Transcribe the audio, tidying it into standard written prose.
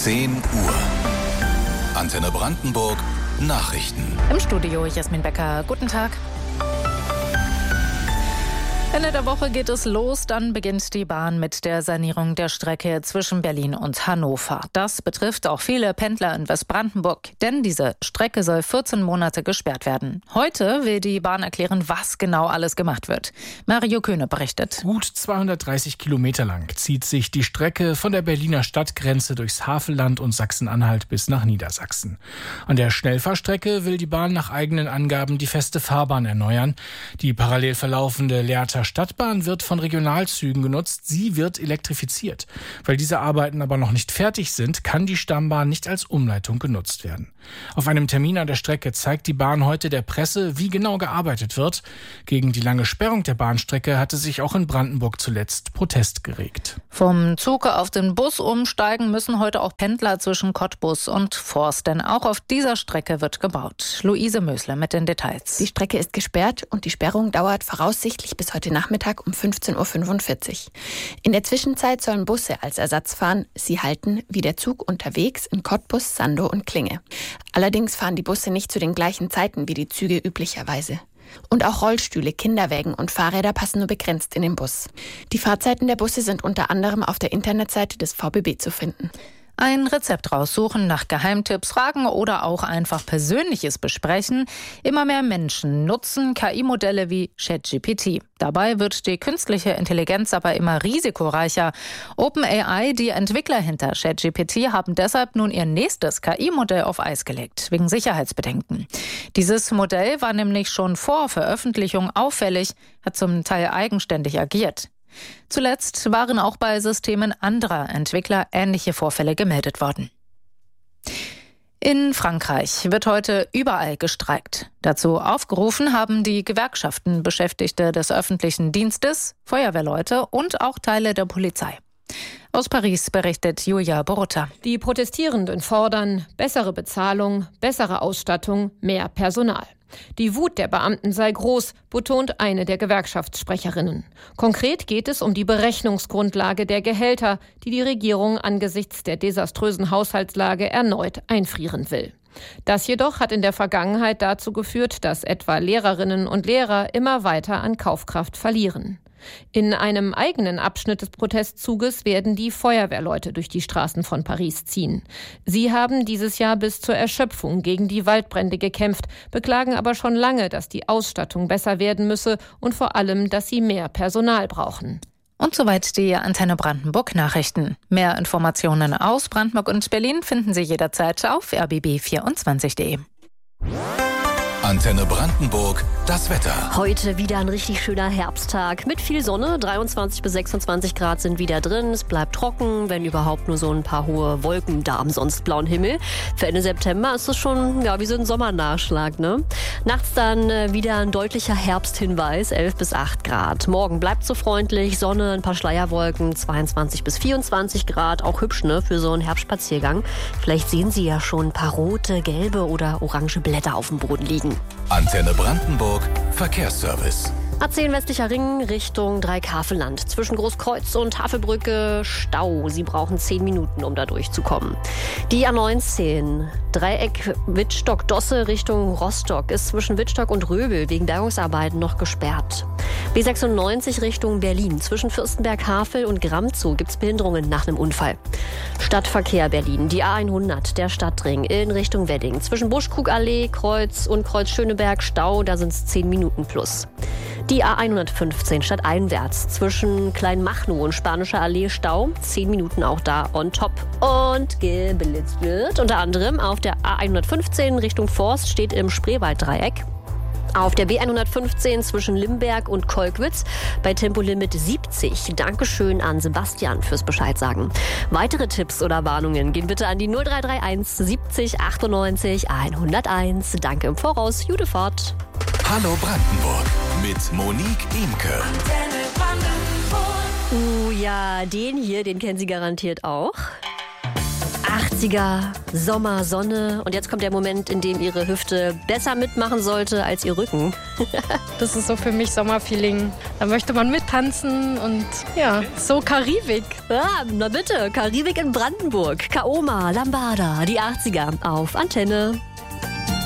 10 Uhr. Antenne Brandenburg Nachrichten. Im Studio Jasmin Becker. Guten Tag. Ende der Woche geht es los, dann beginnt die Bahn mit der Sanierung der Strecke zwischen Berlin und Hannover. Das betrifft auch viele Pendler in Westbrandenburg, denn diese Strecke soll 14 Monate gesperrt werden. Heute will die Bahn erklären, was genau alles gemacht wird. Mario Köhne berichtet. Gut 230 Kilometer lang zieht sich die Strecke von der Berliner Stadtgrenze durchs Havelland und Sachsen-Anhalt bis nach Niedersachsen. An der Schnellfahrstrecke will die Bahn nach eigenen Angaben die feste Fahrbahn erneuern. Die parallel verlaufende Lehrter Stadtbahn wird von Regionalzügen genutzt. Sie wird elektrifiziert. Weil diese Arbeiten aber noch nicht fertig sind, kann die Stammbahn nicht als Umleitung genutzt werden. Auf einem Termin an der Strecke zeigt die Bahn heute der Presse, wie genau gearbeitet wird. Gegen die lange Sperrung der Bahnstrecke hatte sich auch in Brandenburg zuletzt Protest geregt. Vom Zug auf den Bus umsteigen müssen heute auch Pendler zwischen Cottbus und Forst, denn auch auf dieser Strecke wird gebaut. Luise Mösle mit den Details. Die Strecke ist gesperrt und die Sperrung dauert voraussichtlich bis heute Nachmittag um 15.45 Uhr. In der Zwischenzeit sollen Busse als Ersatz fahren. Sie halten wie der Zug unterwegs in Cottbus, Sandow und Klinge. Allerdings fahren die Busse nicht zu den gleichen Zeiten wie die Züge üblicherweise. Und auch Rollstühle, Kinderwägen und Fahrräder passen nur begrenzt in den Bus. Die Fahrzeiten der Busse sind unter anderem auf der Internetseite des VBB zu finden. Ein Rezept raussuchen, nach Geheimtipps fragen oder auch einfach Persönliches besprechen. Immer mehr Menschen nutzen KI-Modelle wie ChatGPT. Dabei wird die künstliche Intelligenz aber immer risikoreicher. OpenAI, die Entwickler hinter ChatGPT, haben deshalb nun ihr nächstes KI-Modell auf Eis gelegt, wegen Sicherheitsbedenken. Dieses Modell war nämlich schon vor Veröffentlichung auffällig, hat zum Teil eigenständig agiert. Zuletzt waren auch bei Systemen anderer Entwickler ähnliche Vorfälle gemeldet worden. In Frankreich wird heute überall gestreikt. Dazu aufgerufen haben die Gewerkschaften Beschäftigte des öffentlichen Dienstes, Feuerwehrleute und auch Teile der Polizei. Aus Paris berichtet Julia Borutta. Die Protestierenden fordern bessere Bezahlung, bessere Ausstattung, mehr Personal. Die Wut der Beamten sei groß, betont eine der Gewerkschaftssprecherinnen. Konkret geht es um die Berechnungsgrundlage der Gehälter, die die Regierung angesichts der desaströsen Haushaltslage erneut einfrieren will. Das jedoch hat in der Vergangenheit dazu geführt, dass etwa Lehrerinnen und Lehrer immer weiter an Kaufkraft verlieren. In einem eigenen Abschnitt des Protestzuges werden die Feuerwehrleute durch die Straßen von Paris ziehen. Sie haben dieses Jahr bis zur Erschöpfung gegen die Waldbrände gekämpft, beklagen aber schon lange, dass die Ausstattung besser werden müsse und vor allem, dass sie mehr Personal brauchen. Und soweit die Antenne Brandenburg Nachrichten. Mehr Informationen aus Brandenburg und Berlin finden Sie jederzeit auf rbb24.de. Antenne Brandenburg, das Wetter. Heute wieder ein richtig schöner Herbsttag mit viel Sonne. 23 bis 26 Grad sind wieder drin. Es bleibt trocken, wenn überhaupt nur so ein paar hohe Wolken da am sonst blauen Himmel. Für Ende September ist es schon wie so ein Sommernachschlag, ne? Nachts dann wieder ein deutlicher Herbsthinweis, 11 bis 8 Grad. Morgen bleibt so freundlich, Sonne, ein paar Schleierwolken, 22 bis 24 Grad. Auch hübsch, ne, für so einen Herbstspaziergang. Vielleicht sehen Sie ja schon ein paar rote, gelbe oder orange Blätter auf dem Boden liegen. Antenne Brandenburg Verkehrsservice. A10 westlicher Ring Richtung Dreikaveland. Zwischen Großkreuz und Havelbrücke Stau. Sie brauchen 10 Minuten, um da durchzukommen. Die A19 Dreieck Wittstock-Dosse Richtung Rostock ist zwischen Wittstock und Röbel wegen Bergungsarbeiten noch gesperrt. B96 Richtung Berlin. Zwischen Fürstenberg-Havel und Gramzow gibt es Behinderungen nach einem Unfall. Stadtverkehr Berlin. Die A100, der Stadtring in Richtung Wedding. Zwischen Buschkrugallee, Kreuz und Kreuz-Schöneberg Stau, da sind es 10 Minuten plus. Die A115 stadteinwärts zwischen Kleinmachnow und Spanischer Allee Stau. 10 Minuten auch da on top. Und geblitzt wird unter anderem auf der A115 Richtung Forst steht im Spreewalddreieck. Auf der B115 zwischen Limberg und Kolkwitz bei Tempolimit 70. Dankeschön an Sebastian fürs Bescheid sagen. Weitere Tipps oder Warnungen gehen bitte an die 0331 70 98 101. Danke im Voraus. Gute Fahrt. Hallo Brandenburg mit Monique Imke. Ja, den hier, den kennen Sie garantiert auch. 80er, Sommer, Sonne. Und jetzt kommt der Moment, in dem Ihre Hüfte besser mitmachen sollte als Ihr Rücken. Das ist so für mich Sommerfeeling. Da möchte man mittanzen und ja, so Karibik. Ja, na bitte, Karibik in Brandenburg, Kaoma, Lambada, die 80er auf Antenne.